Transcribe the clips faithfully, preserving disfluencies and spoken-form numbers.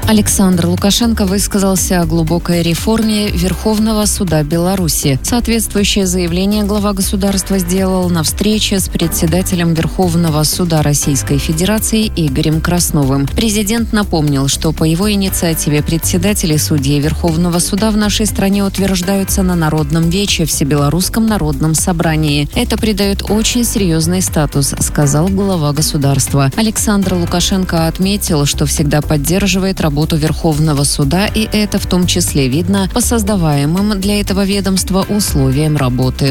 Александр Лукашенко высказался о глубокой реформе Верховного суда Беларуси. Соответствующее заявление глава государства сделал на встрече с председателем Верховного суда Российской Федерации Игорем Красновым. Президент напомнил, что по его инициативе председатели судей Верховного суда в нашей стране утверждаются на Народном вече Всебелорусском народном собрании. Это придает очень серьезный статус, сказал глава государства. Александр Лукашенко отметил, что всегда поддерживает работу работу Верховного суда, и это в том числе видно по создаваемым для этого ведомства условиям работы.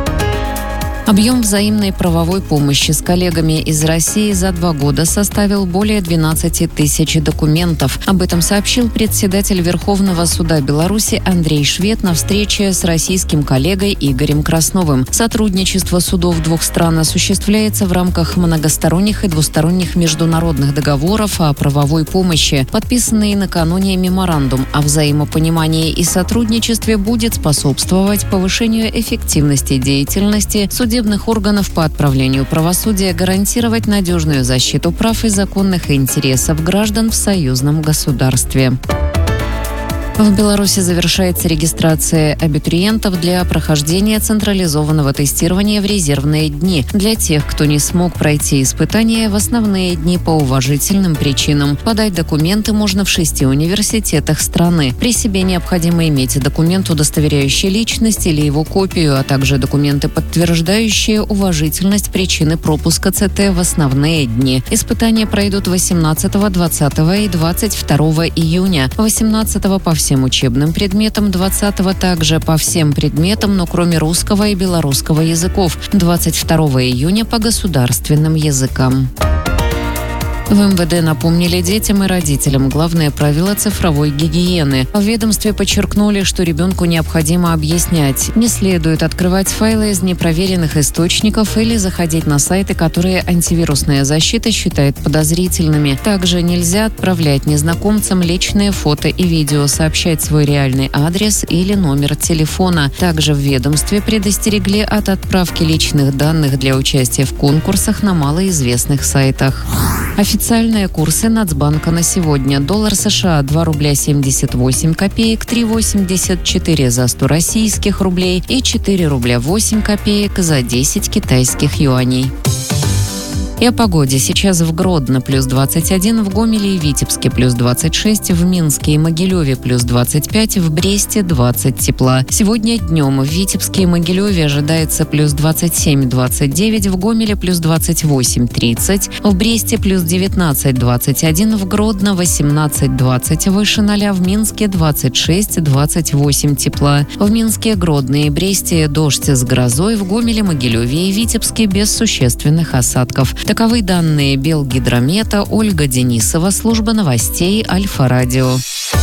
Объем взаимной правовой помощи с коллегами из России за два года составил более двенадцати тысяч документов. Об этом сообщил председатель Верховного суда Беларуси Андрей Швед на встрече с российским коллегой Игорем Красновым. Сотрудничество судов двух стран осуществляется в рамках многосторонних и двусторонних международных договоров о правовой помощи. Подписанный накануне меморандум о взаимопонимании и сотрудничестве будет способствовать повышению эффективности деятельности судебных судебных органов по отправлению правосудия, гарантировать надежную защиту прав и законных интересов граждан в союзном государстве. В Беларуси завершается регистрация абитуриентов для прохождения централизованного тестирования в резервные дни. Для тех, кто не смог пройти испытания в основные дни по уважительным причинам. Подать документы можно в шести университетах страны. При себе необходимо иметь документ, удостоверяющий личность или его копию, а также документы, подтверждающие уважительность причины пропуска ЦТ в основные дни. Испытания пройдут восемнадцатого, двадцатого и двадцать второго июня. восемнадцатого по всем всем учебным предметам, двадцатого также по всем предметам, но кроме русского и белорусского языков, двадцать второго июня по государственным языкам. В МВД напомнили детям и родителям главные правила цифровой гигиены. В ведомстве подчеркнули, что ребенку необходимо объяснять: не следует открывать файлы из непроверенных источников или заходить на сайты, которые антивирусная защита считает подозрительными. Также нельзя отправлять незнакомцам личные фото и видео, сообщать свой реальный адрес или номер телефона. Также в ведомстве предостерегли от отправки личных данных для участия в конкурсах на малоизвестных сайтах. Официальные курсы Нацбанка на сегодня. Доллар США два рубля семьдесят восемь копеек, три восемьдесят четыре за сто российских рублей и четыре рубля восемь копеек за десять китайских юаней. И о погоде. Сейчас в Гродно плюс двадцать один, в Гомеле и Витебске плюс двадцать шесть, в Минске и Могилеве плюс двадцать пять, в Бресте двадцать тепла. Сегодня днем в Витебске и Могилеве ожидается плюс двадцать семь двадцать девять, в Гомеле плюс двадцать восемь тридцать, в Бресте плюс девятнадцать двадцать один, в Гродно восемнадцать двадцать, выше ноля, в Минске двадцать шесть двадцать восемь тепла. В Минске, Гродно и Бресте дождь с грозой, в Гомеле, Могилеве и Витебске без существенных осадков. Таковы данные Белгидромета. Ольга Денисова, служба новостей Альфа-Радио.